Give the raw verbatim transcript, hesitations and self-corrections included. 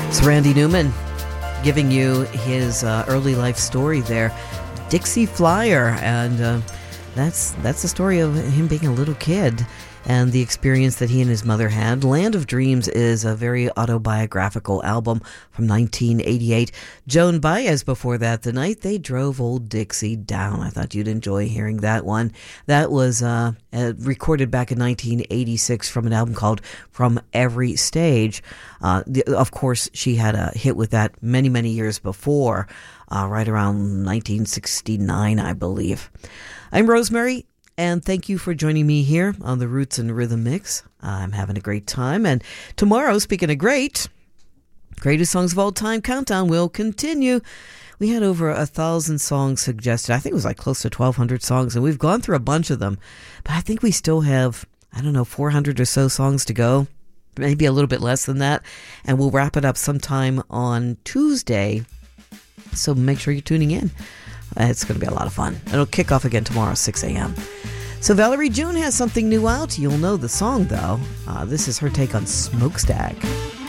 It's Randy Newman giving you his uh, early life story there, Dixie Flyer, and uh, that's that's the story of him being a little kid and the experience that he and his mother had. Land of Dreams is a very autobiographical album from nineteen eighty-eight. Joan Baez before that, The Night They Drove Old Dixie Down. I thought you'd enjoy hearing that one. That was uh, uh, recorded back in nineteen eighty-six from an album called From Every Stage. Uh, the, of course, she had a hit with that many, many years before, uh, right around nineteen sixty-nine, I believe. I'm Rosemary, and thank you for joining me here on the Roots and Rhythm Mix. I'm having a great time. And tomorrow, speaking of great, Greatest Songs of All Time Countdown will continue. We had over a thousand songs suggested. I think it was like close to twelve hundred songs, and we've gone through a bunch of them. But I think we still have, I don't know, four hundred or so songs to go. Maybe a little bit less than that. And we'll wrap it up sometime on Tuesday. So make sure you're tuning in. It's going to be a lot of fun. It'll kick off again tomorrow, six a.m. So Valerie June has something new out. You'll know the song, though. Uh, this is her take on Smokestack.